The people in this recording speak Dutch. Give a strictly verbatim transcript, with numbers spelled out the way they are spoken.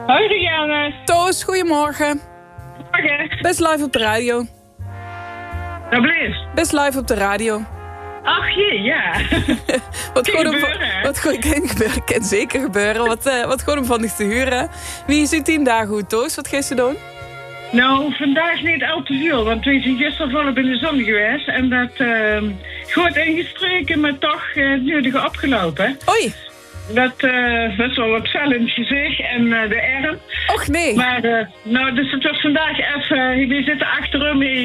Hoi Rianne. Toos, goedemorgen. Morgen. Best live op de radio. Dat bleef. Best live op de radio. Ach jee, ja. wat kan gewoon gebeuren, om, hè? wat gewoon kan gebeuren, kan zeker gebeuren. Wat, uh, wat gewoon om van te huren. Wie is uw tien dagen goed, Toos? Wat ga je doen? Nou, vandaag niet al te veel, want we zijn gisteren volop in de zon geweest. En dat uh, goed ingestreken, maar toch uh, het nodige opgelopen. Oei. Dat uh, was wel wat fel in het gezicht en uh, de arm. Och nee. Maar uh, nou, dus het was vandaag even, uh, we zitten achterom.